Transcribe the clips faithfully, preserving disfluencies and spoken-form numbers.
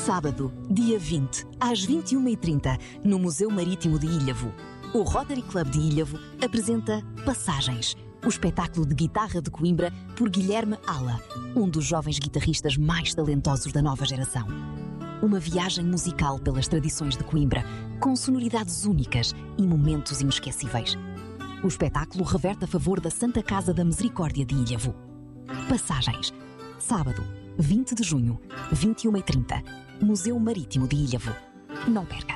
Sábado, dia vinte, às vinte e uma e trinta, no Museu Marítimo de Ilhavo. O Rotary Club de Ilhavo apresenta Passagens, o espetáculo de guitarra de Coimbra por Guilherme Ala, um dos jovens guitarristas mais talentosos da nova geração. Uma viagem musical pelas tradições de Coimbra, com sonoridades únicas e momentos inesquecíveis. O espetáculo reverte a favor da Santa Casa da Misericórdia de Ilhavo. Passagens, sábado, vinte de junho, vinte e uma e trinta, Museu Marítimo de Ilhavo. Não perca!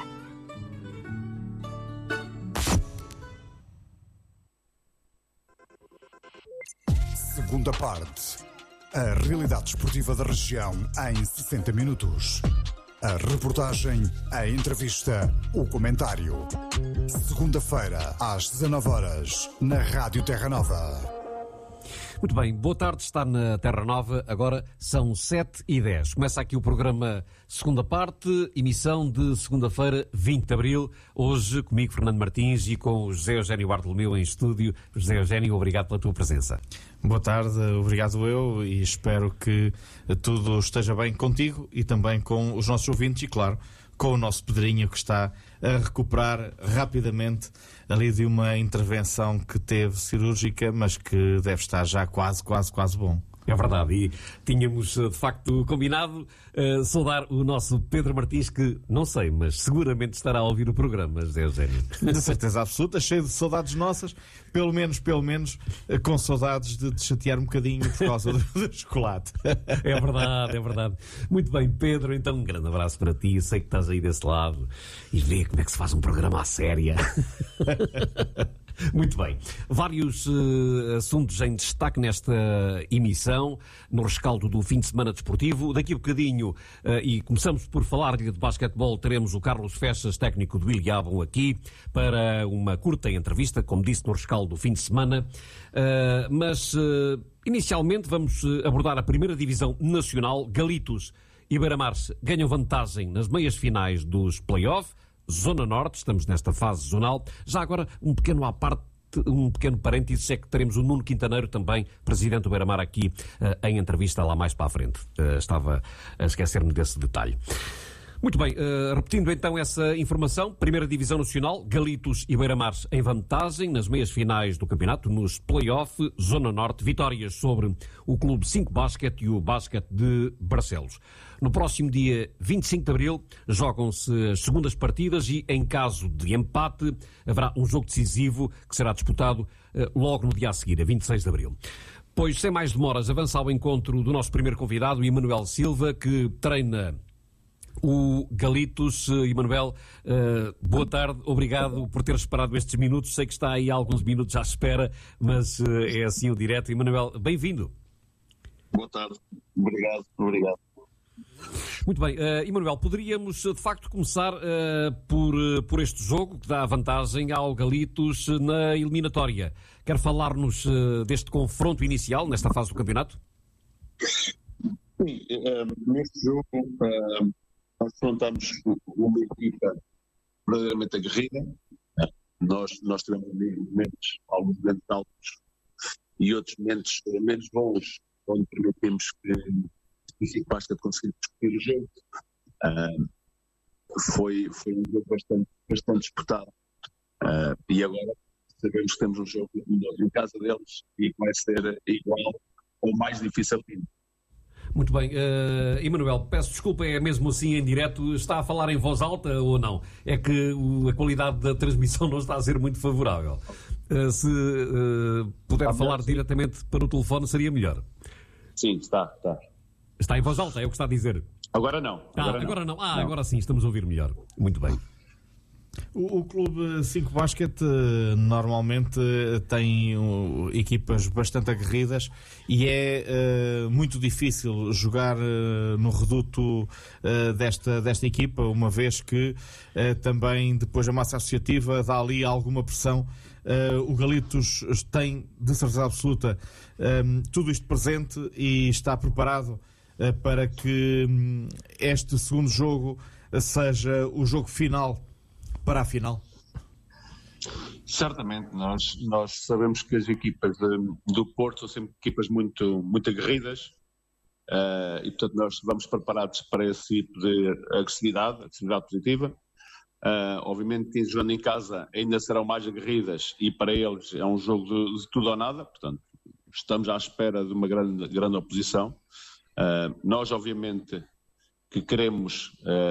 Segunda parte. A realidade esportiva da região em sessenta minutos. A reportagem, a entrevista, o comentário. Segunda-feira, às dezanove horas, na Rádio Terra Nova. Muito bem, boa tarde, está na Terra Nova, agora são sete e dez. Começa aqui o programa Segunda Parte, emissão de segunda-feira, vinte de abril. Hoje comigo, Fernando Martins, e com o José Eugénio Bartolomeu em estúdio. José Eugénio, obrigado pela tua presença. Boa tarde, obrigado eu, e espero que tudo esteja bem contigo e também com os nossos ouvintes e, claro, com o nosso Pedrinho, que está a recuperar rapidamente ali de uma intervenção que teve cirúrgica, mas que deve estar já quase, quase, quase bom. É verdade, e tínhamos de facto combinado uh, saudar o nosso Pedro Martins, que não sei, mas seguramente estará a ouvir o programa, José Eugénio. De certeza absoluta, cheio de saudades nossas, pelo menos, pelo menos, uh, com saudades de te chatear um bocadinho por causa do, do chocolate. É verdade, é verdade. Muito bem, Pedro, então um grande abraço para ti, sei que estás aí desse lado e vê como é que se faz um programa à séria. Muito bem. Vários uh, assuntos em destaque nesta emissão, no rescaldo do fim de semana desportivo. Daqui a bocadinho, uh, e começamos por falar-lhe de basquetebol, teremos o Carlos Fechas, técnico do Ilhavo, aqui, para uma curta entrevista, como disse, no rescaldo do fim de semana. Uh, mas, uh, inicialmente, vamos abordar a primeira divisão nacional. Galitos e Beira-Mares ganham vantagem nas meias finais dos play-off. Zona Norte, estamos nesta fase zonal. Já agora, um pequeno à parte, um pequeno parênteses, é que teremos o Nuno Quintaneiro também, presidente do Beira-Mar, aqui uh, em entrevista lá mais para a frente. Uh, estava a esquecer-me desse detalhe. Muito bem, uh, repetindo então essa informação, Primeira Divisão Nacional, Galitos e Beira-Mares em vantagem nas meias finais do campeonato, nos play-off, Zona Norte, vitórias sobre o Clube cinco Basquete e o Basquete de Barcelos. No próximo dia vinte e cinco de abril jogam-se as segundas partidas e, em caso de empate, haverá um jogo decisivo que será disputado uh, logo no dia a seguir, a vinte e seis de abril. Pois, sem mais demoras, avança ao encontro do nosso primeiro convidado, Emanuel Silva, que treina o Galitos. Emanuel, uh, boa tarde, obrigado por ter esperado estes minutos. Sei que está aí há alguns minutos à espera, mas uh, é assim o direto. Emanuel, bem-vindo. Boa tarde, obrigado, obrigado. Muito bem, uh, Emanuel, poderíamos de facto começar uh, por, uh, por este jogo que dá vantagem ao Galitos na eliminatória. Quer falar-nos uh, deste confronto inicial, nesta fase do campeonato? Sim, uh, neste jogo uh, nós enfrentamos uma equipa verdadeiramente aguerrida. Nós, nós tivemos momentos, alguns momentos altos e outros momentos menos bons, onde permitimos que o cinco Basquete conseguir discutir o jogo. Uh, foi, foi um jogo bastante, bastante disputado. Uh, e agora sabemos que temos um jogo em casa deles e que vai ser igual ou mais difícil ainda. Muito bem. Uh, Emanuel, peço desculpa, é mesmo assim em direto. Está a falar em voz alta ou não? É que o, a qualidade da transmissão não está a ser muito favorável. Uh, se uh, puder está falar bem, diretamente para o telefone seria melhor. Sim, está, está. Está em voz alta, é o que está a dizer. Agora não. Agora, ah, agora não. não. Ah, não. Agora sim, estamos a ouvir melhor. Muito bem. O, o Clube cinco Basquete normalmente tem uh, equipas bastante aguerridas e é uh, muito difícil jogar uh, no reduto uh, desta, desta equipa, uma vez que uh, também depois a massa associativa dá ali alguma pressão. Uh, o Galitos tem, de certeza absoluta, um, tudo isto presente e está preparado uh, para que um, este segundo jogo seja o jogo final para a final. Certamente, nós, nós sabemos que as equipas de, do Porto são sempre equipas muito, muito aguerridas uh, e portanto nós vamos preparados para esse tipo de agressividade, agressividade positiva. Uh, obviamente que jogando em casa ainda serão mais aguerridas e para eles é um jogo de, de tudo ou nada, portanto estamos à espera de uma grande, grande oposição. Uh, nós obviamente que queremos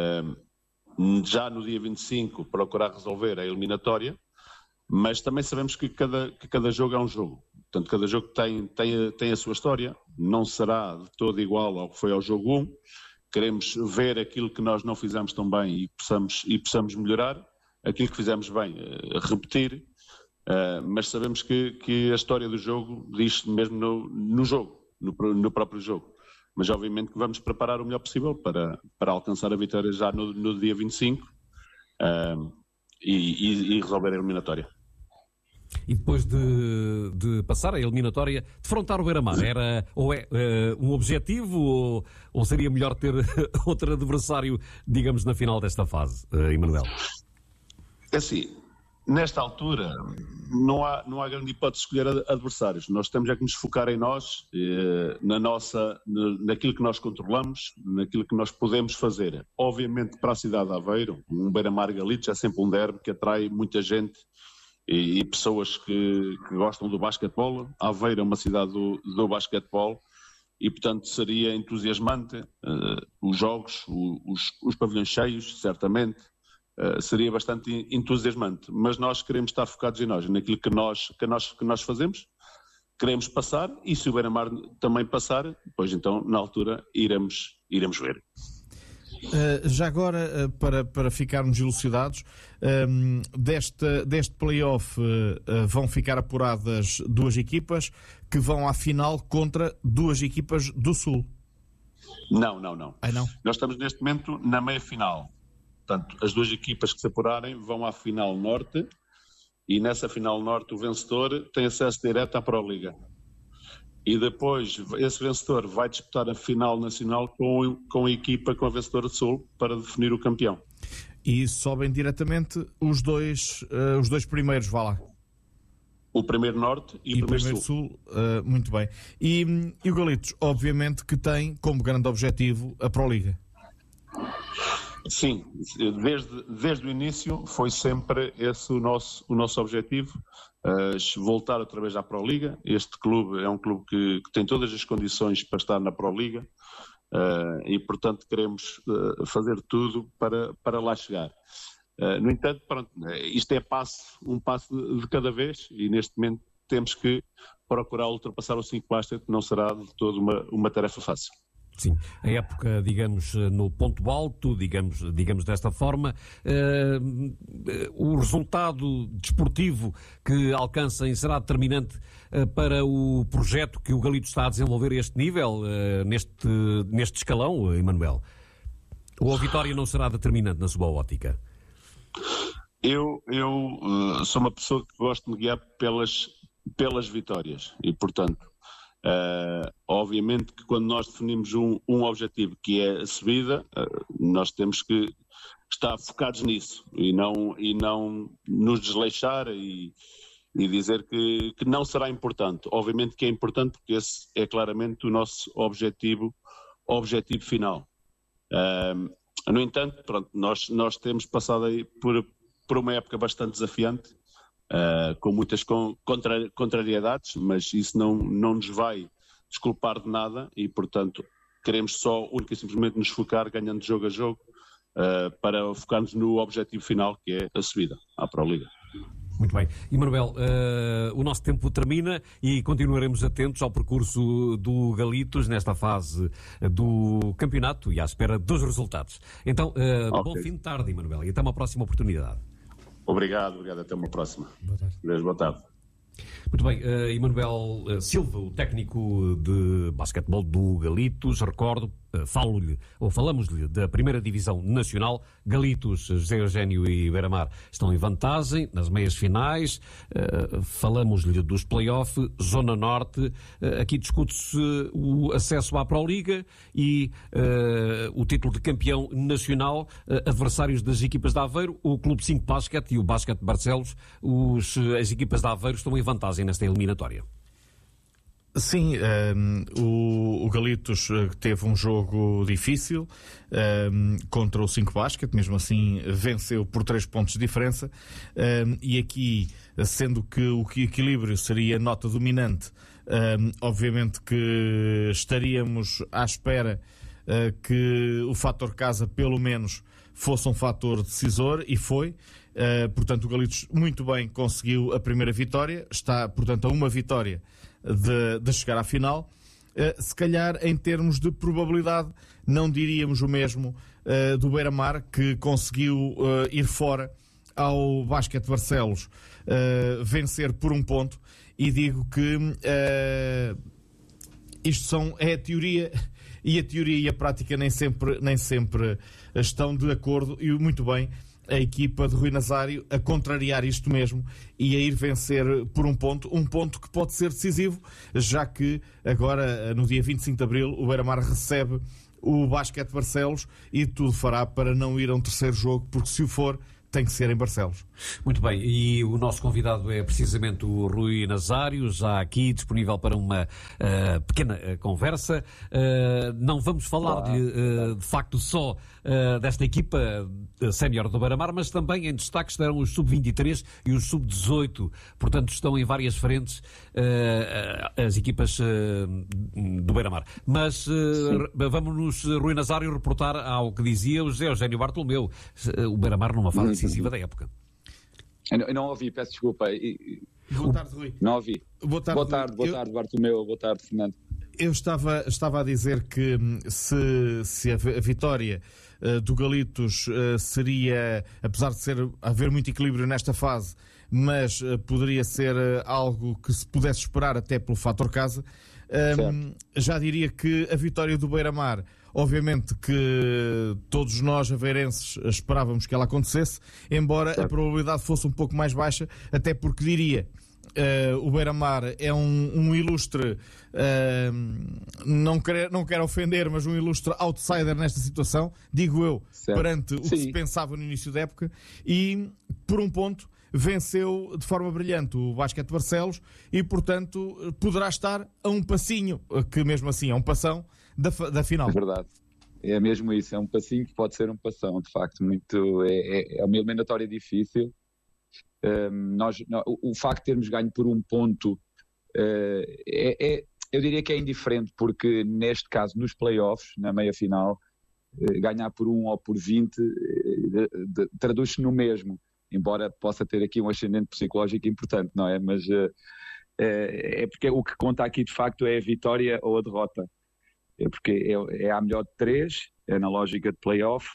uh, já no dia vinte e cinco procurar resolver a eliminatória, mas também sabemos que cada, que cada jogo é um jogo. Portanto, cada jogo tem, tem, tem a sua história, não será de todo igual ao que foi ao jogo um. Queremos ver aquilo que nós não fizemos tão bem e possamos, e possamos melhorar, aquilo que fizemos bem, uh, repetir, uh, mas sabemos que, que a história do jogo diz mesmo no, no jogo, no, no próprio jogo. Mas obviamente que vamos preparar o melhor possível para, para alcançar a vitória já no, no dia vinte e cinco uh, e, e, e resolver a eliminatória. E depois de, de passar a eliminatória, defrontar o Beira-Mar, era ou é uh, um objetivo ou, ou seria melhor ter outro adversário, digamos, na final desta fase, uh, Emanuel? É assim, nesta altura não há, não há grande hipótese de escolher adversários. Nós temos é que nos focar em nós, eh, na nossa, naquilo que nós controlamos, naquilo que nós podemos fazer. Obviamente para a cidade de Aveiro, um Beira-Mar Galitos é sempre um derby que atrai muita gente e, e pessoas que, que gostam do basquetebol. Aveiro é uma cidade do, do basquetebol e portanto seria entusiasmante eh, os jogos, os, os pavilhões cheios, certamente. Uh, seria bastante entusiasmante, mas nós queremos estar focados em nós, naquilo que nós, que nós, que nós fazemos, queremos passar, e se o Beira-Mar também passar, depois então, na altura, iremos, iremos ver. Uh, já agora, uh, para, para ficarmos elucidados, um, deste, deste play-off uh, uh, vão ficar apuradas duas equipas que vão à final contra duas equipas do Sul. Não, não, não. Ah, não? Nós estamos neste momento na meia-final. Portanto, as duas equipas que se apurarem vão à final norte e nessa final norte o vencedor tem acesso direto à Pro-Liga. E depois esse vencedor vai disputar a final nacional com, com a equipa, com a vencedora de Sul, para definir o campeão. E sobem diretamente os dois, uh, os dois primeiros, vá lá. O primeiro norte e, e o primeiro, primeiro sul. sul uh, muito bem. E, e o Galitos, obviamente que tem como grande objetivo a Pro-Liga. Sim, desde, desde o início foi sempre esse o nosso, o nosso objetivo, uh, voltar outra vez à Pro-Liga. Este clube é um clube que, que tem todas as condições para estar na Pro-Liga uh, e, portanto, queremos uh, fazer tudo para, para lá chegar. Uh, no entanto, pronto, isto é passo, um passo de, de cada vez e, neste momento, temos que procurar ultrapassar o cinco Basket, que não será de todo uma, uma tarefa fácil. Sim, a época, digamos, no ponto alto, digamos, digamos desta forma, uh, o resultado desportivo que alcancem será determinante uh, para o projeto que o Galitos está a desenvolver a este nível, uh, neste, neste escalão, Emanuel? Ou a vitória não será determinante na sua ótica? Eu, eu uh, sou uma pessoa que gosto de me guiar pelas, pelas vitórias e, portanto, Uh, obviamente que quando nós definimos um, um objetivo que é a subida, uh, nós temos que estar focados nisso e não, e não nos desleixar e, e dizer que, que não será importante. Obviamente que é importante porque esse é claramente o nosso objetivo, objetivo final. Uh, no entanto, pronto, nós, nós temos passado aí por, por uma época bastante desafiante. Uh, com muitas contra, contrariedades, mas isso não, não nos vai desculpar de nada e, portanto, queremos só, única e simplesmente, nos focar, ganhando jogo a jogo, uh, para focarmos no objetivo final, que é a subida à Pro-Liga. Muito bem. Emanuel, uh, o nosso tempo termina e continuaremos atentos ao percurso do Galitos nesta fase do campeonato e à espera dos resultados. Então, uh, okay. Bom fim de tarde, Emanuel, e até uma próxima oportunidade. Obrigado, obrigado. Até uma próxima. Boa tarde. Beijo, boa tarde. Muito bem, uh, Emanuel uh, Silva, o técnico de basquetebol do Galitos, recordo, uh, falo-lhe, ou falamos-lhe da primeira divisão nacional. Galitos, José Eugénio e Beira-Mar estão em vantagem nas meias finais. Uh, falamos-lhe dos play-off, Zona Norte. Uh, aqui discute-se o acesso à Pro-Liga e uh, o título de campeão nacional. Uh, adversários das equipas de Aveiro, o Clube cinco Basket e o Basket de Barcelos. Os, as equipas de Aveiro estão em vantagem nesta eliminatória. Sim, um, o, o Galitos teve um jogo difícil um, contra o cinco Basket, mesmo assim venceu por três pontos de diferença, um, e aqui, sendo que o equilíbrio seria nota dominante, um, obviamente que estaríamos à espera uh, que o fator casa pelo menos fosse um fator decisor, e foi. Uh, portanto, o Galitos muito bem conseguiu a primeira vitória, está portanto a uma vitória De, de chegar à final. Uh, se calhar em termos de probabilidade não diríamos o mesmo uh, do Beira-Mar, que conseguiu uh, ir fora ao Basket Barcelos uh, vencer por um ponto, e digo que uh, isto são, é a teoria, e a teoria e a prática nem sempre, nem sempre estão de acordo, e muito bem a equipa de Rui Nazário a contrariar isto mesmo e a ir vencer por um ponto, um ponto que pode ser decisivo, já que agora, no dia vinte e cinco de Abril, o Beira-Mar recebe o Basket Barcelos e tudo fará para não ir a um terceiro jogo, porque se o for, tem que ser em Barcelos. Muito bem, e o nosso convidado é precisamente o Rui Nazário, já aqui disponível para uma uh, pequena uh, conversa. Uh, não vamos falar-lhe uh, de facto só uh, desta equipa uh, sénior do Beira-Mar, mas também em destaque estarão os sub vinte e três e os sub dezoito. Portanto, estão em várias frentes uh, as equipas uh, do Beira-Mar. Mas uh, vamos-nos, Rui Nazário, reportar ao que dizia o José Eugénio Bartolomeu. Uh, o Beira-Mar numa fase decisiva da época. Eu não, eu não ouvi, peço desculpa. Boa tarde, Rui. Não ouvi. Boa tarde, boa tarde, boa eu... tarde Bartolomeu, boa tarde, Fernando. Eu estava, estava a dizer que se, se a vitória uh, do Galitos uh, seria, apesar de ser, haver muito equilíbrio nesta fase, mas uh, poderia ser uh, algo que se pudesse esperar até pelo fator casa, um, já diria que a vitória do Beira-Mar, obviamente que todos nós aveirenses esperávamos que ela acontecesse, embora certo. A probabilidade fosse um pouco mais baixa, até porque diria, uh, o Beira-Mar é um, um ilustre, uh, não, quero, não quero ofender, mas um ilustre outsider nesta situação, digo eu, certo. Perante o Sim. que se pensava no início da época, e por um ponto venceu de forma brilhante o Basket Barcelos e, portanto, poderá estar a um passinho, que mesmo assim é um passão, da, da final. É verdade. É mesmo isso, é um passinho que pode ser um passão, de facto. Muito, é, é uma eliminatória difícil. Um, nós, não, o, o facto de termos ganho por um ponto, uh, é, é, eu diria que é indiferente, porque neste caso, nos playoffs, na meia-final, uh, ganhar por um ou por vinte uh, traduz-se no mesmo. Embora possa ter aqui um ascendente psicológico importante, não é? Mas uh, é, é porque o que conta aqui de facto é a vitória ou a derrota. É porque é, é a melhor de três, é na lógica de play-off,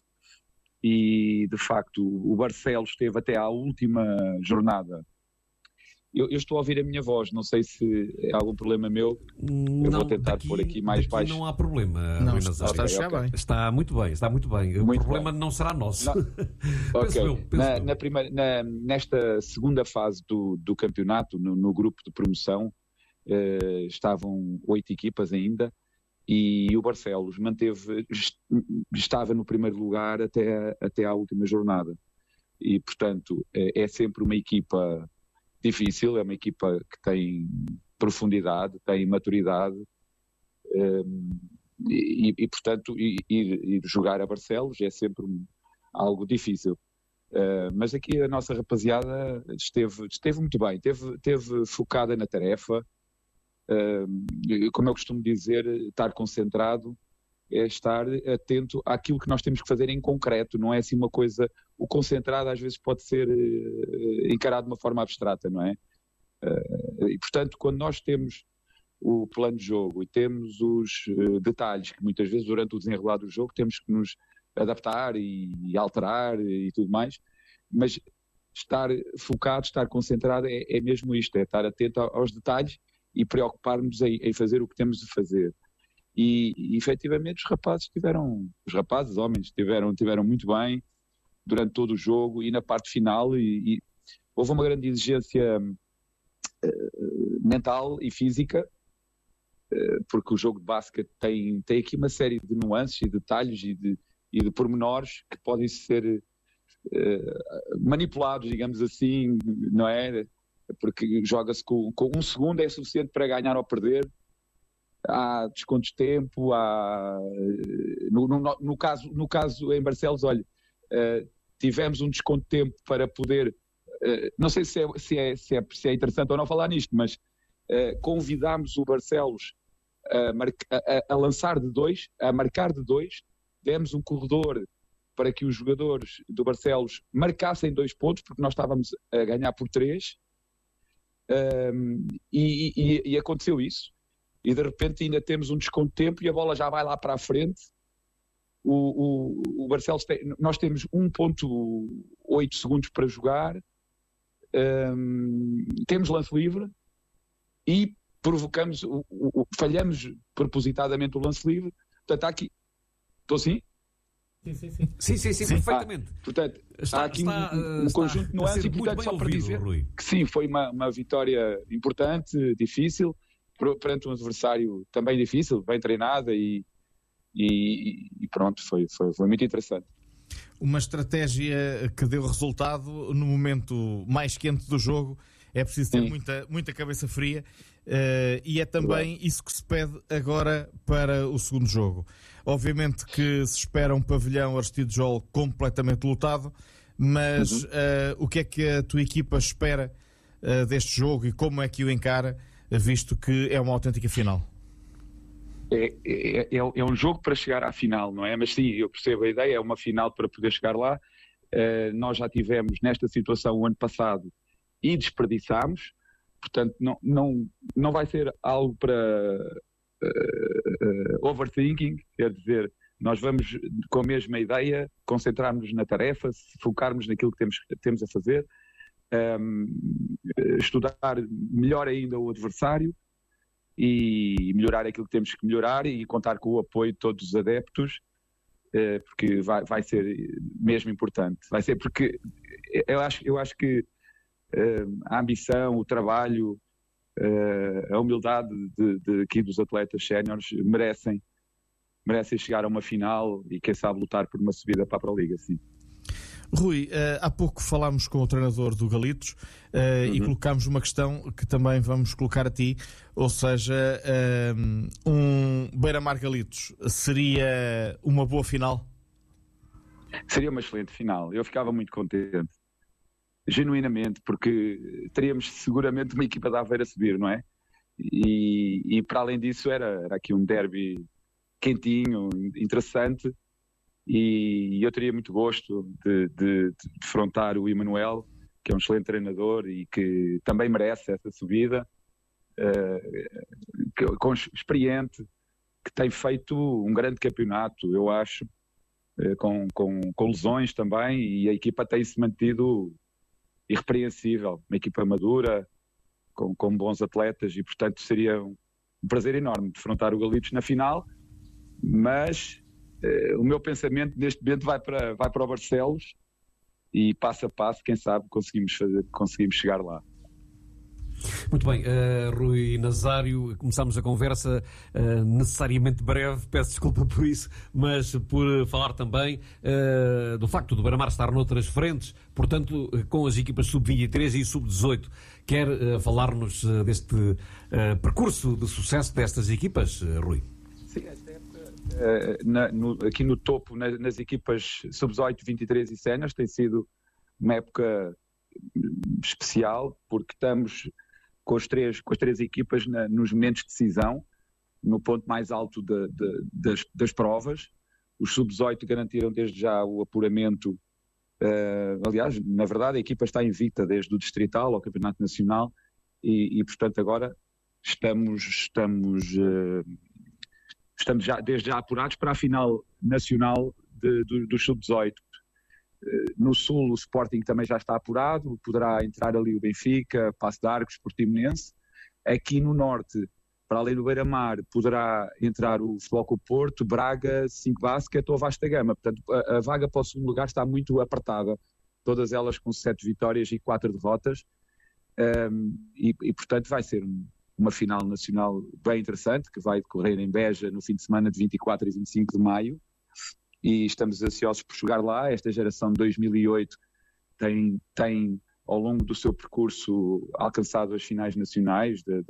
e de facto o Barcelos esteve até à última jornada. Eu, eu estou a ouvir a minha voz, não sei se é algum problema meu. Eu não, vou tentar daqui, pôr aqui mais baixo. Não há problema, não, Rui está, Nazário. está, okay, okay. está muito bem, está muito bem. Muito o problema bem. Não será nosso. Não. penso okay. eu, penso na, eu. na primeira, na, nesta segunda fase do, do campeonato, no, no grupo de promoção, eh, estavam oito equipas ainda, e o Barcelos manteve, estava no primeiro lugar até, até à última jornada. E, portanto, é, é sempre uma equipa difícil, é uma equipa que tem profundidade, tem maturidade, um, e, e, portanto, ir, ir jogar a Barcelos é sempre um, algo difícil. Uh, mas aqui a nossa rapaziada esteve, esteve muito bem, esteve, esteve focada na tarefa. Uh, como eu costumo dizer, estar concentrado é estar atento àquilo que nós temos que fazer em concreto, não é assim uma coisa, o concentrado às vezes pode ser uh, encarado de uma forma abstrata, não é? Uh, e portanto, quando nós temos o plano de jogo e temos os uh, detalhes que muitas vezes durante o desenrolar do jogo temos que nos adaptar e, e alterar e, e tudo mais, mas estar focado, estar concentrado é, é mesmo isto, é estar atento aos detalhes e preocupar-nos em, em fazer o que temos de fazer. E, e efetivamente os rapazes tiveram, os rapazes, os homens, tiveram, tiveram muito bem durante todo o jogo e na parte final, e, e houve uma grande exigência uh, mental e física, uh, porque o jogo de basquete tem, tem aqui uma série de nuances e detalhes e de, e de pormenores que podem ser uh, manipulados, digamos assim, não é? Porque joga-se com, com um segundo é suficiente para ganhar ou perder, há descontos de tempo, há, no, no, no, caso, no caso em Barcelos, olha, uh, tivemos um desconto de tempo para poder, uh, não sei se é, se, é, se, é, se é interessante ou não falar nisto, mas uh, convidámos o Barcelos a, marca, a, a lançar de dois, a marcar de dois, demos um corredor para que os jogadores do Barcelos marcassem dois pontos, porque nós estávamos a ganhar por três, um, e, e, e aconteceu isso. E de repente ainda temos um desconto de tempo e a bola já vai lá para a frente. O, o, o Barcelos tem, nós temos um vírgula oito segundos para jogar, um, temos lance livre e provocamos, o, o, falhamos propositadamente o lance livre. Portanto, há aqui. Estou assim? Sim, sim, sim. Sim, sim, sim, perfeitamente. Ah, portanto, está, há aqui está, um, um está conjunto de nuances e, portanto, só para ouvido, dizer Rui. que sim, foi uma, uma vitória importante, difícil, perante um adversário também difícil, bem treinado e, e, e pronto, foi, foi, foi muito interessante. Uma estratégia que deu resultado no momento mais quente do jogo. É preciso ter muita, muita cabeça fria, uh, e é também isso que se pede agora para o segundo jogo. Obviamente que se espera um pavilhão Aristides Jol completamente lotado, mas uhum. uh, o que é que a tua equipa espera uh, deste jogo e como é que o encara, visto que é uma autêntica final? É, é, é, é um jogo para chegar à final, não é? Mas sim, eu percebo a ideia, é uma final para poder chegar lá. Uh, nós já tivemos nesta situação o ano passado e desperdiçámos, portanto não, não, não vai ser algo para uh, uh, overthinking, quer dizer, nós vamos com a mesma ideia, concentrarmos na tarefa, focarmos naquilo que temos, temos a fazer, um, estudar melhor ainda o adversário e melhorar aquilo que temos que melhorar e contar com o apoio de todos os adeptos, uh, porque vai, vai ser mesmo importante, vai ser porque eu acho, eu acho que Uh, a ambição, o trabalho, uh, a humildade de, de aqui dos atletas séniores merecem, merecem chegar a uma final e quem sabe lutar por uma subida para a Pro Liga, sim. Rui, uh, há pouco falámos com o treinador do Galitos uh, uhum. e colocámos uma questão que também vamos colocar a ti, ou seja, uh, um Beira-Mar Galitos seria uma boa final? Seria uma excelente final, eu ficava muito contente. Genuinamente, porque teríamos seguramente uma equipa da Aveiro a subir, não é? E, e para além disso era, era aqui um derby quentinho, interessante, e eu teria muito gosto de, de, de defrontar o Emanuel, que é um excelente treinador e que também merece essa subida, uh, que, com, experiente, que tem feito um grande campeonato, eu acho, uh, com, com, com lesões também, e a equipa tem-se mantido irrepreensível, uma equipa madura, com, com bons atletas, e portanto seria um, um prazer enorme defrontar o Galitos na final, mas eh, o meu pensamento neste momento vai para, vai para o Barcelos e passo a passo, quem sabe, conseguimos, fazer, conseguimos chegar lá. Muito bem, uh, Rui Nazário, começámos a conversa uh, necessariamente breve, peço desculpa por isso, mas por falar também uh, do facto do Beira-Mar estar noutras frentes, portanto, com as equipas sub vinte e três e sub dezoito. Quer uh, falar-nos uh, deste uh, percurso de sucesso destas equipas, uh, Rui? Sim, esta época, uh, na, no, aqui no topo, na, nas equipas sub dezoito, vinte e três e séniores, tem sido uma época especial, porque estamos com, os três, com as três equipas na, nos momentos de decisão, no ponto mais alto de, de, das, das provas. Os sub dezoito garantiram desde já o apuramento. Uh, aliás, na verdade, a equipa está invicta desde o Distrital ao Campeonato Nacional e, e portanto, agora estamos, estamos, uh, estamos já, desde já apurados para a final nacional de, do, do sub dezoito. No Sul o Sporting também já está apurado, poderá entrar ali o Benfica, Paço de Arcos, Portimonense. Aqui no Norte, para além do Beira-Mar, poderá entrar o Futebol Clube Porto, Braga, cinco Basket ou Vasta Gama. Portanto, a, a vaga para o segundo lugar está muito apertada, todas elas com sete vitórias e quatro derrotas, um, e, e portanto vai ser uma final nacional bem interessante, que vai decorrer em Beja no fim de semana de vinte e quatro e vinte e cinco de maio. E estamos ansiosos por chegar lá. Esta geração de dois mil e oito tem, tem ao longo do seu percurso alcançado as finais nacionais de, de,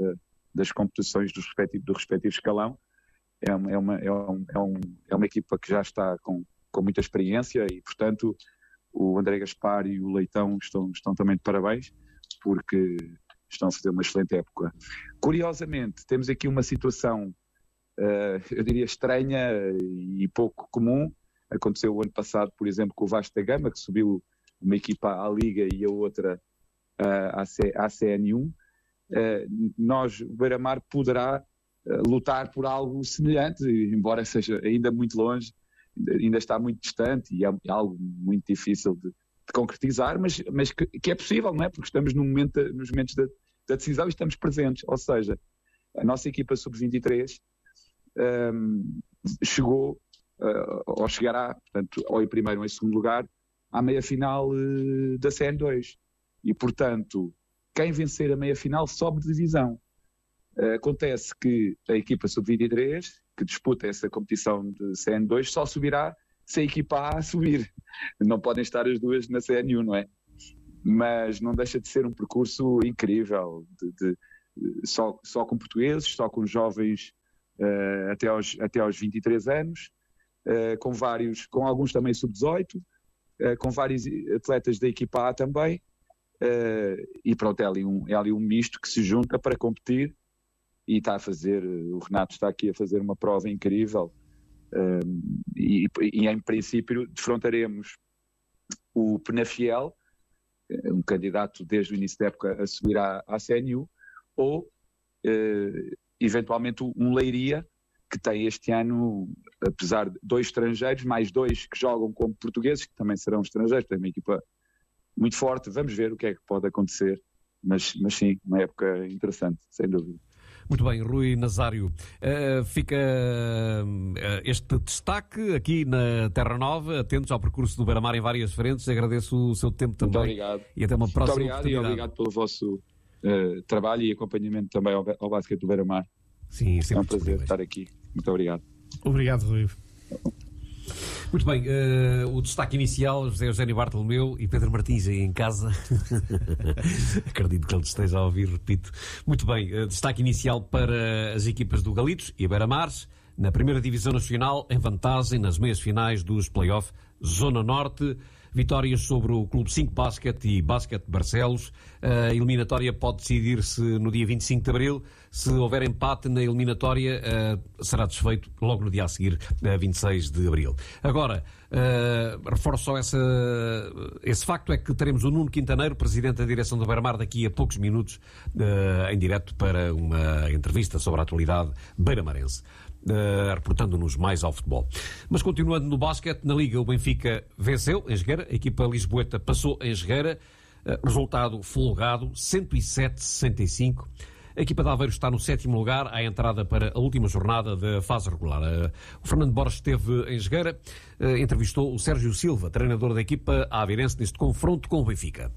das competições dos respectivos, do respectivo escalão. É uma, é, uma, é, um, é, um, é uma equipa que já está com, com muita experiência e, portanto, o André Gaspar e o Leitão estão, estão também de parabéns, porque estão a fazer uma excelente época. Curiosamente, temos aqui uma situação, uh, eu diria, estranha e pouco comum. Aconteceu o ano passado, por exemplo, com o Vasco da Gama, que subiu uma equipa à Liga e a outra uh, à C N um. Uh, nós, o Beira-Mar, poderá lutar por algo semelhante, embora seja ainda muito longe, ainda está muito distante e é algo muito difícil de, de concretizar, mas, mas que, que é possível, não é? Porque estamos no momento, nos momentos da, da decisão e estamos presentes. Ou seja, a nossa equipa sub vinte e três um, chegou, uh, ou chegará, portanto, ou em primeiro ou em segundo lugar, à meia-final uh, da C N dois. E, portanto, quem vencer a meia-final sobe de divisão. Acontece que a equipa sub vinte e três, que disputa essa competição de C N dois, só subirá se a equipa A subir. Não podem estar as duas na C N um, não é? Mas não deixa de ser um percurso incrível, de, de, só, só com portugueses, só com jovens uh, até, aos, até aos vinte e três anos, uh, com, vários, com alguns também sub dezoito, uh, com vários atletas da equipa A também, uh, e pronto, é ali, um, é ali um misto que se junta para competir. E está a fazer, o Renato está aqui a fazer uma prova incrível, um, e, e em princípio defrontaremos o Penafiel, um candidato desde o início da época a subir à, à C N U, ou uh, eventualmente um Leiria, que tem este ano, apesar de dois estrangeiros, mais dois que jogam como portugueses, que também serão estrangeiros, tem uma equipa muito forte. Vamos ver o que é que pode acontecer, mas, mas sim, uma época interessante, sem dúvida. Muito bem, Rui Nazário, uh, fica uh, este destaque aqui na Terra Nova, atentos ao percurso do Beira-Mar em várias frentes. Agradeço o seu tempo também. Muito obrigado. E até uma próxima Muito obrigado oportunidade. E obrigado pelo vosso uh, trabalho e acompanhamento também ao, ao basquete do Beira-Mar. Sim, sempre é um prazer estar aqui. Muito obrigado. Obrigado, Rui. Muito bem, uh, o destaque inicial, José Eugénio Bartolomeu e Pedro Martins aí em casa. Acredito que ele esteja a ouvir, repito. Muito bem, uh, destaque inicial para as equipas do Galitos e Beira-Mares, na primeira Divisão Nacional, em vantagem nas meias finais dos play-off Zona Norte. Vitórias sobre o Clube cinco Basket e Basket Barcelos. A eliminatória pode decidir-se no dia vinte e cinco de abril. Se houver empate na eliminatória, uh, será desfeito logo no dia a seguir, uh, vinte e seis de abril. Agora, uh, reforço só essa, esse facto, é que teremos o Nuno Quintaneiro, presidente da direção do Beira-Mar, daqui a poucos minutos, uh, em direto para uma entrevista sobre a atualidade beira-marense. Uh, reportando-nos mais ao futebol. Mas continuando no basquete, na Liga o Benfica venceu em Jogueira, a equipa lisboeta passou em Jogueira, uh, resultado folgado, cento e sete a sessenta e cinco. A equipa de Aveiro está no sétimo lugar, à entrada para a última jornada da fase regular. Uh, o Fernando Borges esteve em Jogueira, uh, entrevistou o Sérgio Silva, treinador da equipa aveirense, neste confronto com o Benfica.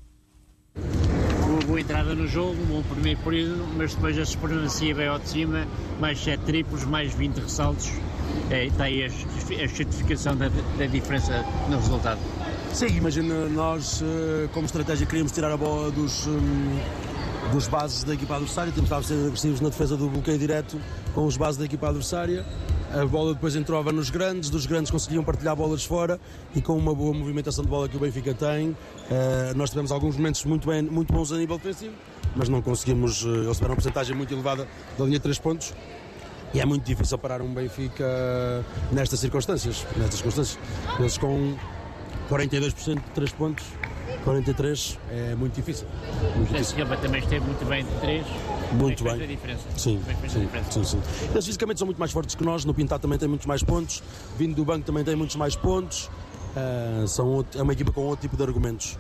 Uma boa entrada no jogo, um bom primeiro período, mas depois a supremacia veio ao de cima, mais sete triplos, mais vinte ressaltos, é, está aí a, a certificação da, da diferença no resultado. Sim, imagina, nós como estratégia queríamos tirar a bola dos, dos bases da equipa adversária, temos estado a ser agressivos na defesa do bloqueio direto com os bases da equipa adversária. A bola depois entrava nos grandes, dos grandes conseguiam partilhar bolas fora e com uma boa movimentação de bola que o Benfica tem, uh, nós tivemos alguns momentos muito, bem, muito bons a nível defensivo, mas não conseguimos, uh, eles tiveram uma porcentagem muito elevada da linha de três pontos e é muito difícil parar um Benfica nestas circunstâncias, nestas circunstâncias. Eles com quarenta e dois por cento de três pontos, quarenta e três é muito difícil. Muito difícil. A equipa também esteve muito bem de três. Muito bem. A diferença. Sim, sim, sim, sim. Eles fisicamente são muito mais fortes que nós. No Pintado também tem muitos mais pontos. Vindo do banco também tem muitos mais pontos. Uh, são outro, é uma equipa com outro tipo de argumentos.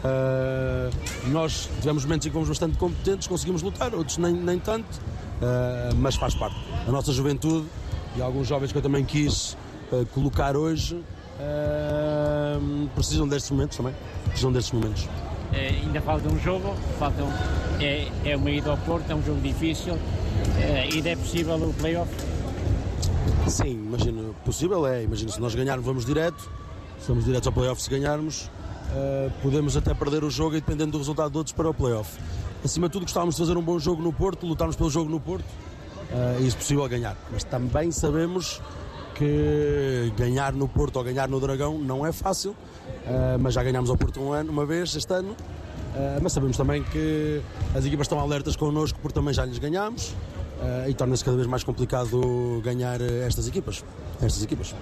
Uh, nós tivemos momentos em que fomos bastante competentes, conseguimos lutar, outros nem, nem tanto, uh, mas faz parte. A nossa juventude e alguns jovens que eu também quis uh, colocar hoje uh, precisam destes momentos também. Precisam destes momentos. É, ainda falta um jogo, falta um, é, é uma ida ao Porto, é um jogo difícil, é, ainda é possível o play-off? Sim, imagino, possível é, imagino, se nós ganharmos vamos direto, se vamos direto ao play-off se ganharmos, uh, podemos até perder o jogo e dependendo do resultado de outros para o play-off. Acima de tudo gostávamos de fazer um bom jogo no Porto, lutarmos pelo jogo no Porto uh, e se possível ganhar, mas também sabemos que ganhar no Porto ou ganhar no Dragão não é fácil, uh, mas já ganhámos ao Porto um ano, uma vez este ano, uh, mas sabemos também que as equipas estão alertas connosco porque também já lhes ganhámos uh, e torna-se cada vez mais complicado ganhar estas equipas, estas equipas.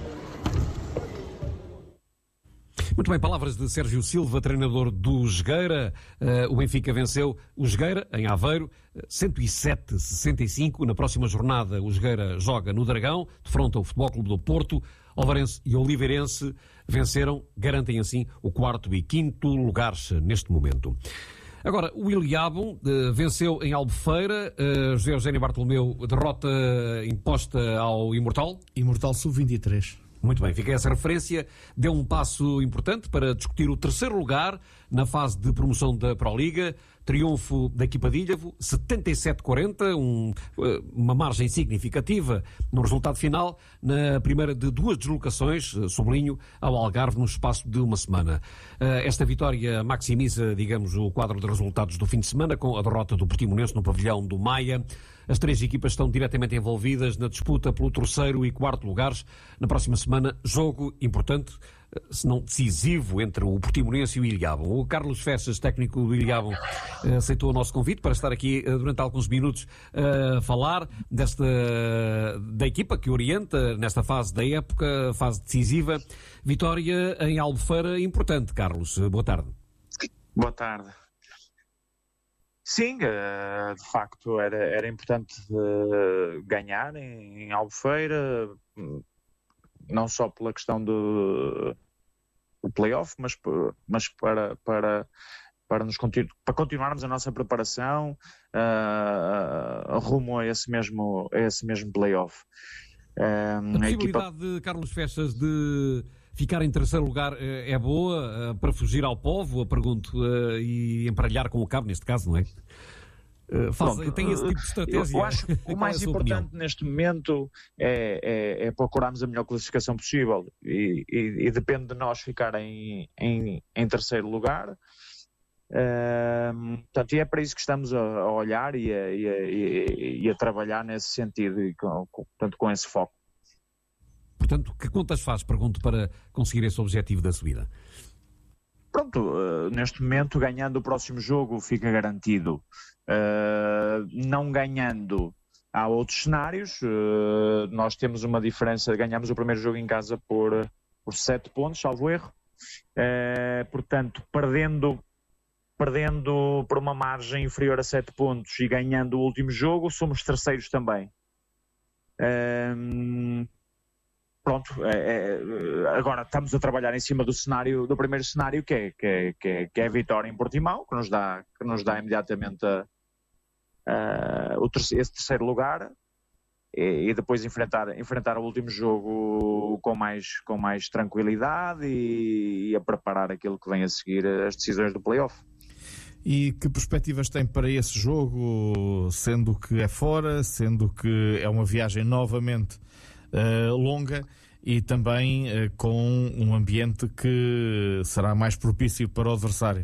Muito bem, palavras de Sérgio Silva, treinador do Jogueira. Uh, o Benfica venceu o Jogueira, em Aveiro, cento e sete a sessenta e cinco. Na próxima jornada, o Jogueira joga no Dragão, defronta o Futebol Clube do Porto. Olvarense e Oliveirense venceram, garantem assim o quarto e quinto lugares neste momento. Agora, o Ilhabum uh, venceu em Albufeira. Uh, José Eugénio Bartolomeu, derrota imposta ao Imortal. Imortal sub vinte e três. Muito bem, fica essa referência. Deu um passo importante para discutir o terceiro lugar na fase de promoção da Proliga. Triunfo da equipa de Ilhavo, setenta e sete a quarenta, um, uma margem significativa no resultado final, na primeira de duas deslocações, sublinho, ao Algarve no espaço de uma semana. Esta vitória maximiza, digamos, o quadro de resultados do fim de semana, com a derrota do Portimonense no pavilhão do Maia. As três equipas estão diretamente envolvidas na disputa pelo terceiro e quarto lugares. Na próxima semana, jogo importante, se não decisivo, entre o Portimonense e o Ilhabum. O Carlos Fessas, técnico do Ilhabum, aceitou o nosso convite para estar aqui durante alguns minutos a falar desta, da equipa que orienta nesta fase da época, fase decisiva. Vitória em Albufeira importante, Carlos. Boa tarde. Boa tarde. Sim, de facto era, era importante ganhar em Albufeira, não só pela questão do, do play-off, mas, mas para, para, para, nos continu, para continuarmos a nossa preparação uh, rumo a esse mesmo, a esse mesmo play-off. Uh, a possibilidade equipa... de Carlos Fessas de ficar em terceiro lugar é boa uh, para fugir ao povo, a pergunto, uh, e emparelhar com o cabo, neste caso, não é? Uh, faz, Pronto, tem esse tipo de estratégia? Eu acho que o mais é importante opinião? neste momento é, é, é procurarmos a melhor classificação possível e, e, e depende de nós ficar em, em, em terceiro lugar. Uh, portanto, e é para isso que estamos a, a olhar e a, e, a, e a trabalhar nesse sentido, e com, com, portanto, com esse foco. Portanto, que contas faz, pergunto, para conseguir esse objetivo da subida? Pronto, uh, neste momento, ganhando o próximo jogo fica garantido. Uh, não ganhando, há outros cenários. Uh, nós temos uma diferença, ganhamos o primeiro jogo em casa por, por sete pontos, salvo erro. Uh, portanto, perdendo, perdendo por uma margem inferior a sete pontos e ganhando o último jogo, somos terceiros também. Uh, Pronto, é, é, agora estamos a trabalhar em cima do cenário, do primeiro cenário, que é, que é, que é, que é a vitória em Portimão, que nos dá, que nos dá imediatamente a, a, o terceiro, esse terceiro lugar, e, e depois enfrentar, enfrentar o último jogo com mais, com mais tranquilidade e, e a preparar aquilo que vem a seguir, as decisões do play-off. E que perspectivas tem para esse jogo, sendo que é fora, sendo que é uma viagem novamente Uh, longa e também uh, com um ambiente que será mais propício para o adversário?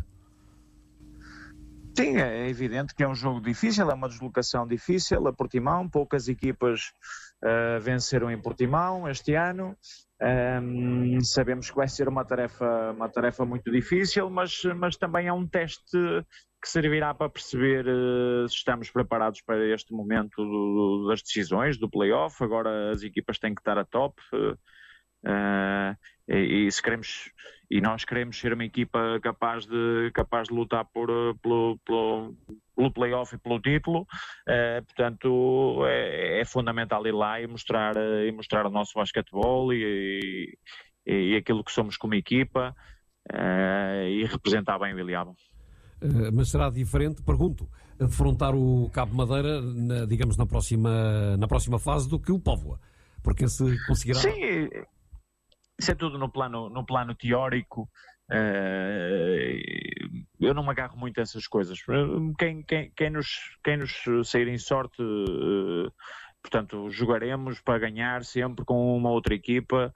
Sim, é evidente que é um jogo difícil, é uma deslocação difícil a Portimão. Poucas equipas uh, venceram em Portimão este ano. Um, sabemos que vai ser uma tarefa, uma tarefa muito difícil, mas, mas também é um teste que servirá para perceber uh, se estamos preparados para este momento do, do, das decisões, do play-off. Agora as equipas têm que estar a top uh, uh, e, e, se queremos, e nós queremos ser uma equipa capaz de, capaz de lutar por, pelo, pelo, pelo play-off e pelo título. Uh, portanto, é, é fundamental ir lá e mostrar, uh, e mostrar o nosso basquetebol e, e, e aquilo que somos como equipa uh, e representar bem o Ilhabum. Uh, mas será diferente, pergunto, defrontar o Cabo Madeira, na, digamos, na próxima, na próxima fase do que o Póvoa? Porque se conseguirá... Sim, isso é tudo no plano, no plano teórico. Uh, eu não me agarro muito a essas coisas. Quem, quem, quem, nos, quem nos sair em sorte, uh, portanto, jogaremos para ganhar sempre com uma outra equipa.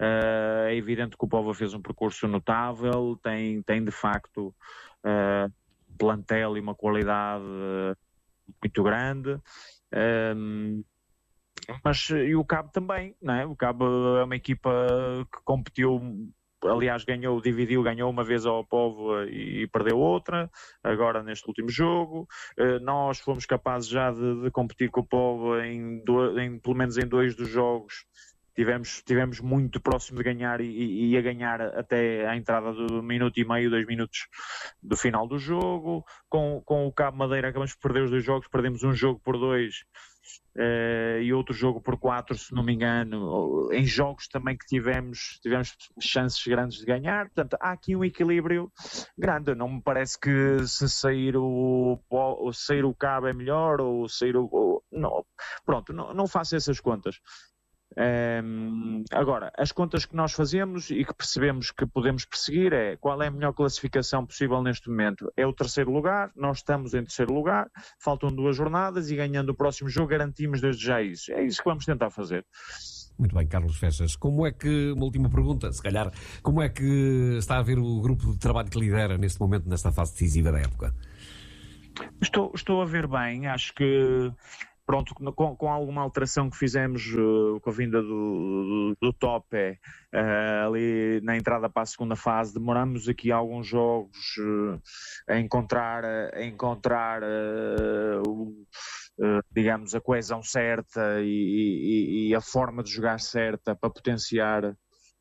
Uh, é evidente que o Póvoa fez um percurso notável, tem, tem de facto uh, plantel e uma qualidade uh, muito grande. Um, mas e o Cabo também, não é? O Cabo é uma equipa que competiu, aliás ganhou, dividiu, ganhou uma vez ao Póvoa e perdeu outra, agora neste último jogo. Uh, nós fomos capazes já de, de competir com o Póvoa em, do, em pelo menos em dois dos jogos. Tivemos, tivemos muito próximo de ganhar e, e ia ganhar até à entrada do minuto e meio, dois minutos do final do jogo. Com, com o Cabo Madeira acabamos de perder os dois jogos, perdemos um jogo por dois uh, e outro jogo por quatro, se não me engano. Em jogos também que tivemos, tivemos chances grandes de ganhar. Portanto, há aqui um equilíbrio grande. Não me parece que se sair o, ou sair o Cabo é melhor ou sair o... Ou, não, pronto, não, não faço essas contas. Um, agora, as contas que nós fazemos e que percebemos que podemos perseguir é qual é a melhor classificação possível neste momento. É o terceiro lugar, nós estamos em terceiro lugar, faltam duas jornadas e ganhando o próximo jogo garantimos desde já isso. É isso que vamos tentar fazer. Muito bem, Carlos Fechas. Como é que, uma última pergunta, se calhar, como é que está a ver o grupo de trabalho que lidera neste momento, nesta fase decisiva da época? Estou, estou a ver bem, acho que pronto, com, com alguma alteração que fizemos uh, com a vinda do, do, do Topé uh, ali na entrada para a segunda fase, demoramos aqui alguns jogos uh, a encontrar, a encontrar uh, o, uh, digamos, a coesão certa e, e, e a forma de jogar certa para potenciar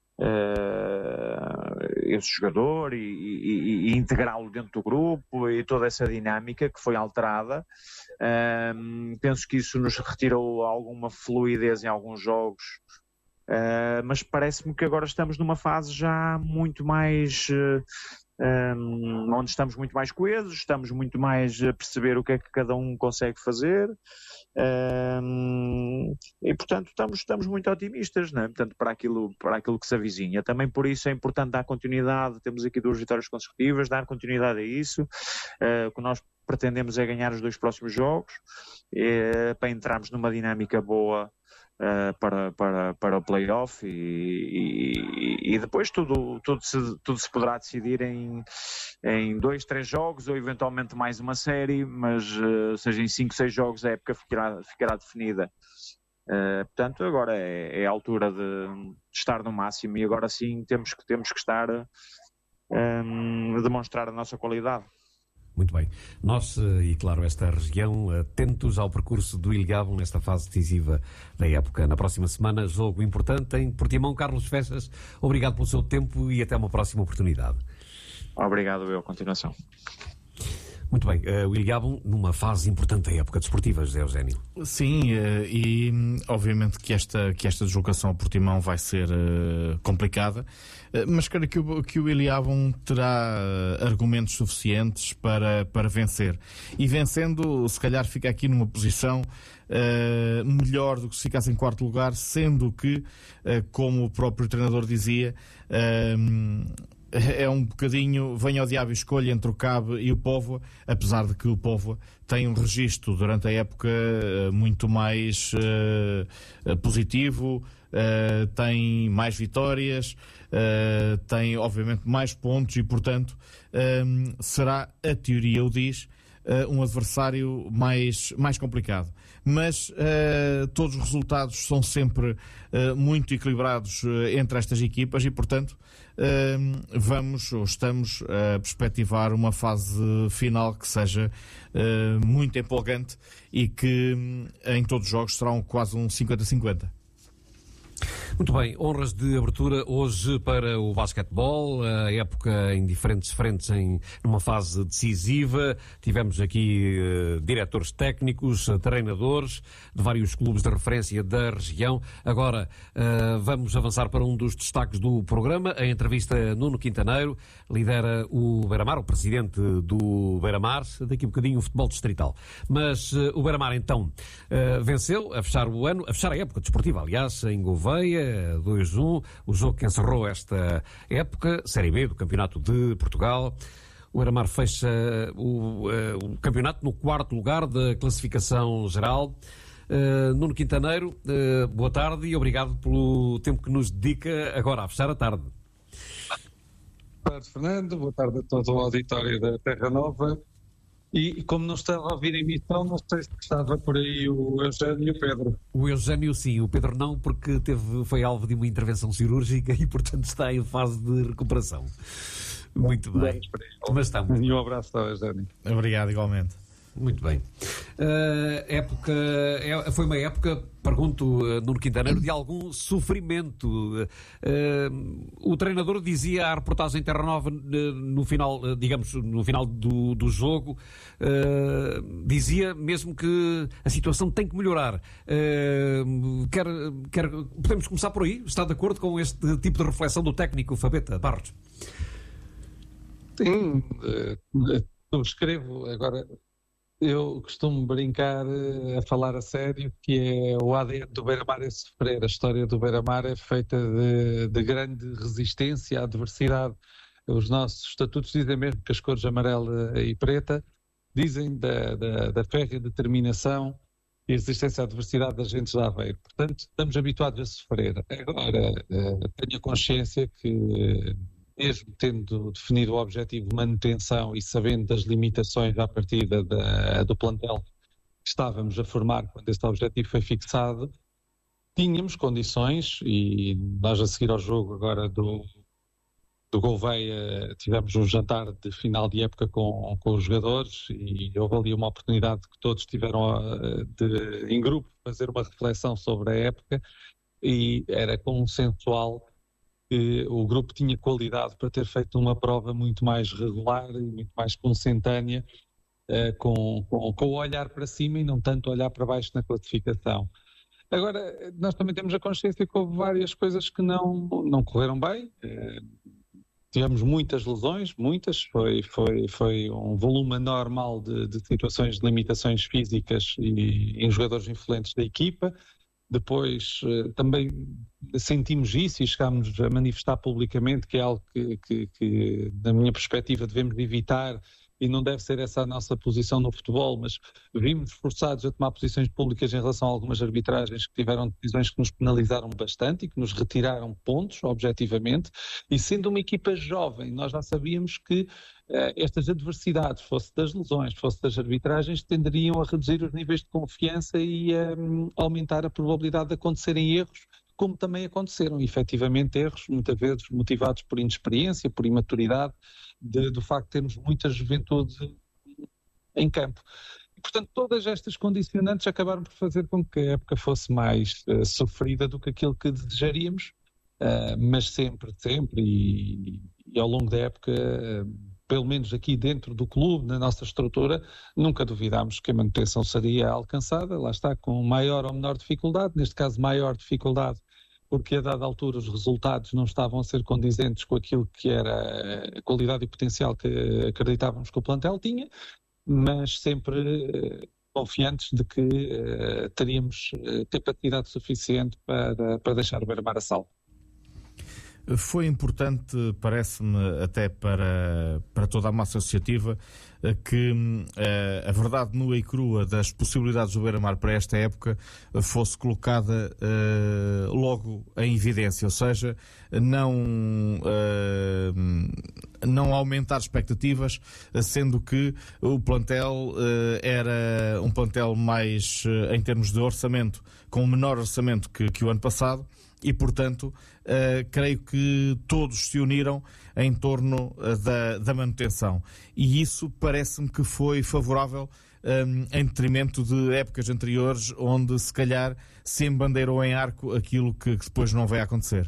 Uh, esse jogador e, e, e integrá-lo dentro do grupo e toda essa dinâmica que foi alterada. Uh, penso que isso nos retirou alguma fluidez em alguns jogos, uh, mas parece-me que agora estamos numa fase já muito mais uh, um, onde estamos muito mais coesos, estamos muito mais a perceber o que é que cada um consegue fazer. Um, e portanto estamos, estamos muito otimistas, não é? Portanto, para, aquilo, para aquilo que se avizinha. Também por isso é importante dar continuidade. Temos aqui duas vitórias consecutivas, dar continuidade a isso. Uh, o que nós pretendemos é ganhar os dois próximos jogos uh, para entrarmos numa dinâmica boa uh, para, para, para o play-off e, e, e depois tudo, tudo, se, tudo se poderá decidir em, em dois, três jogos ou eventualmente mais uma série, mas uh, seja em cinco, seis jogos a época ficará, ficará definida. Uh, portanto, agora é, é a altura de, de estar no máximo e agora sim temos que, temos que estar um, a demonstrar a nossa qualidade. Muito bem. Nós, e claro, esta região, atentos ao percurso do Ilhavo nesta fase decisiva da época. Na próxima semana, jogo importante em Portimão. Carlos Fechas, obrigado pelo seu tempo e até uma próxima oportunidade. Obrigado, eu. Continuação. Muito bem, uh, o Ilhavo numa fase importante da época desportiva, José Eugénio. Sim, uh, e obviamente que esta, que esta deslocação ao Portimão vai ser uh, complicada, uh, mas creio que o, que o Ilhavo terá uh, argumentos suficientes para, para vencer. E vencendo, se calhar fica aqui numa posição uh, melhor do que se ficasse em quarto lugar, sendo que, uh, como o próprio treinador dizia, uh, é um bocadinho, venha ao diabo e escolha entre o Cabo e o Póvoa, apesar de que o Póvoa tem um registro durante a época muito mais uh, positivo, uh, tem mais vitórias, uh, tem obviamente mais pontos e portanto um, será, a teoria o diz, uh, um adversário mais, mais complicado. Mas uh, todos os resultados são sempre uh, muito equilibrados uh, entre estas equipas e, portanto, uh, vamos ou estamos a perspectivar uma fase final que seja uh, muito empolgante e que um, em todos os jogos será um, quase um cinquenta a cinquenta. Muito bem, honras de abertura hoje para o basquetebol, a época em diferentes frentes, em numa fase decisiva. Tivemos aqui uh, diretores técnicos, uh, treinadores de vários clubes de referência da região. Agora uh, vamos avançar para um dos destaques do programa, a entrevista a Nuno Quintaneiro, lidera o Beira-Mar, o presidente do Beira-Mar, daqui a um bocadinho o futebol distrital. Mas uh, o Beira-Mar então uh, venceu a fechar o ano, a fechar a época desportiva, aliás, em Gouveia, dois a um, o jogo que encerrou esta época, Série B do Campeonato de Portugal. O Beira-Mar fecha o, uh, o campeonato no quarto lugar da classificação geral. Uh, Nuno Quintaneiro, uh, boa tarde e obrigado pelo tempo que nos dedica agora a fechar a tarde. Boa tarde, Fernando. Boa tarde a todo o auditório da Terra Nova. E como não estava a ouvir a emissão, não sei se estava por aí o Eugénio e o Pedro. O Eugénio sim, o Pedro não, porque teve, foi alvo de uma intervenção cirúrgica e, portanto, está em fase de recuperação. Muito bem. Mas estamos. E um abraço ao Eugénio. Obrigado, igualmente. Muito bem. Uh, época, é, foi uma época, pergunto, uh, Nuno Quintaneiro, de algum sofrimento. Uh, o treinador dizia à reportagem Terra Nova, uh, no final, uh, digamos, no final do, do jogo, uh, dizia mesmo que a situação tem que melhorar. Uh, quer, quer, podemos começar por aí? Está de acordo com este tipo de reflexão do técnico Fabetta Barros? Sim, uh, subscrevo. Agora, eu costumo brincar a falar a sério que é o A D N do Beira-Mar é sofrer. A história do Beira-Mar é feita de, de grande resistência à adversidade. Os nossos estatutos dizem mesmo que as cores amarela e preta dizem da, da, da férrea determinação e resistência à adversidade das gentes de Aveiro. Portanto, estamos habituados a sofrer. Agora, tenho a consciência que, mesmo tendo definido o objetivo de manutenção e sabendo das limitações à partida da, do plantel que estávamos a formar quando este objetivo foi fixado, tínhamos condições, e nós a seguir ao jogo agora do, do Gouveia tivemos um jantar de final de época com, com os jogadores e houve ali uma oportunidade que todos tiveram de, em grupo, fazer uma reflexão sobre a época e era consensual que o grupo tinha qualidade para ter feito uma prova muito mais regular e muito mais consentânea, uh, com, com, com o olhar para cima e não tanto olhar para baixo na classificação. Agora, nós também temos a consciência que houve várias coisas que não, não correram bem. Uh, tivemos muitas lesões, muitas, foi, foi, foi um volume anormal de, de situações de limitações físicas e em jogadores influentes da equipa. Depois também sentimos isso e chegámos a manifestar publicamente que é algo que, que, que, na minha perspectiva, devemos evitar e não deve ser essa a nossa posição no futebol, mas vimos forçados a tomar posições públicas em relação a algumas arbitragens que tiveram decisões que nos penalizaram bastante e que nos retiraram pontos, objetivamente, e sendo uma equipa jovem, nós já sabíamos que uh, estas adversidades, fosse das lesões, fosse das arbitragens, tenderiam a reduzir os níveis de confiança e a um, aumentar a probabilidade de acontecerem erros, como também aconteceram, efetivamente, erros, muitas vezes motivados por inexperiência, por imaturidade, de, do facto de termos muita juventude em campo. E, portanto, todas estas condicionantes acabaram por fazer com que a época fosse mais uh, sofrida do que aquilo que desejaríamos, uh, mas sempre, sempre, e, e ao longo da época, uh, pelo menos aqui dentro do clube, na nossa estrutura, nunca duvidámos que a manutenção seria alcançada, lá está, com maior ou menor dificuldade, neste caso maior dificuldade, porque a dada altura os resultados não estavam a ser condizentes com aquilo que era a qualidade e potencial que acreditávamos que o plantel tinha, mas sempre uh, confiantes de que uh, teríamos uh, capacidade suficiente para, para deixar o Beira-Mar a salvo. Foi importante, parece-me, até para, para toda a massa associativa, que uh, a verdade nua e crua das possibilidades do Beira-Mar para esta época fosse colocada uh, logo em evidência, ou seja, não, uh, não aumentar expectativas, sendo que o plantel uh, era um plantel mais, uh, em termos de orçamento, com um menor orçamento que, que o ano passado, e, portanto, uh, creio que todos se uniram em torno uh, da, da manutenção. E isso parece-me que foi favorável um, em detrimento de épocas anteriores, onde se calhar se embandeirou em arco aquilo que, que depois não vai acontecer.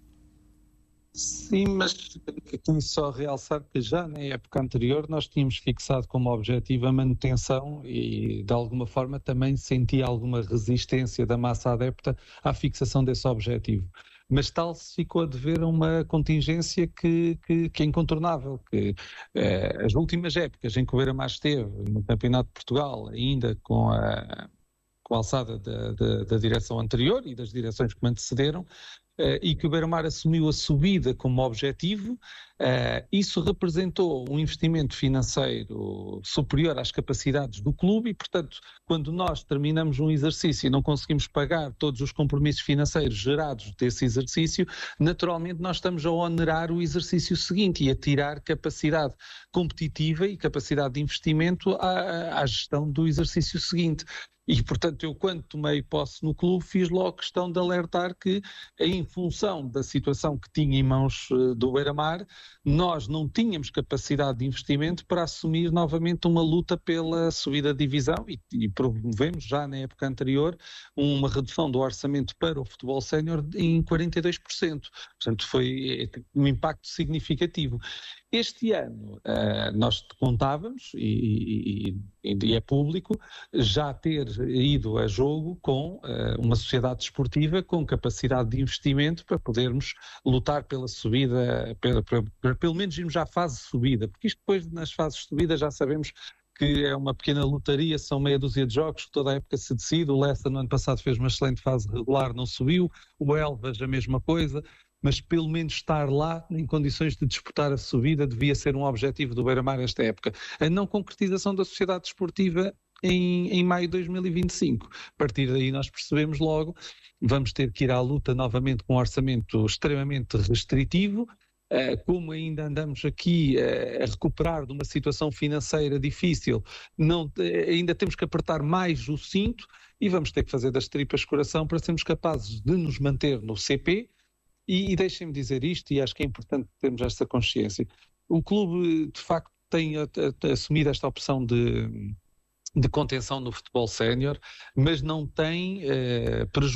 Sim, mas aqui só realçar que já na época anterior nós tínhamos fixado como objetivo a manutenção e de alguma forma também senti alguma resistência da massa adepta à fixação desse objetivo. Mas tal se ficou a dever a uma contingência que, que, que é incontornável, que eh, as últimas épocas em que o Beira-Mar esteve no Campeonato de Portugal, ainda com a, com a alçada da, da, da direção anterior e das direções que me antecederam, uh, e que o Beira-Mar assumiu a subida como objetivo. Uh, isso representou um investimento financeiro superior às capacidades do clube e, portanto, quando nós terminamos um exercício e não conseguimos pagar todos os compromissos financeiros gerados desse exercício, naturalmente nós estamos a onerar o exercício seguinte e a tirar capacidade competitiva e capacidade de investimento à, à gestão do exercício seguinte. E, portanto, eu quando tomei posse no clube fiz logo questão de alertar que, em função da situação que tinha em mãos uh, do Beira-Mar, nós não tínhamos capacidade de investimento para assumir novamente uma luta pela subida de divisão e, e promovemos já na época anterior uma redução do orçamento para o futebol sénior em quarenta e dois por cento. Portanto, foi um impacto significativo. Este ano uh, nós contávamos, e, e, e é público, já ter ido a jogo com uh, uma sociedade desportiva com capacidade de investimento para podermos lutar pela subida, pela, pela, pela, pelo menos irmos já à fase de subida, porque isto depois nas fases de subida já sabemos que é uma pequena lotaria, são meia dúzia de jogos, que toda a época se decide. O Leicester no ano passado fez uma excelente fase regular, não subiu, o Elvas a mesma coisa, mas pelo menos estar lá em condições de disputar a subida devia ser um objetivo do Beira-Mar esta época. A não concretização da sociedade desportiva em, em maio de dois mil e vinte e cinco. A partir daí nós percebemos logo, vamos ter que ir à luta novamente com um orçamento extremamente restritivo. Como ainda andamos aqui a recuperar de uma situação financeira difícil, não, ainda temos que apertar mais o cinto e vamos ter que fazer das tripas coração para sermos capazes de nos manter no C P. E, e deixem-me dizer isto, e acho que é importante termos esta consciência. O clube, de facto, tem a, a, a assumido esta opção de, de contenção no futebol sénior, mas não tem eh, prejuízo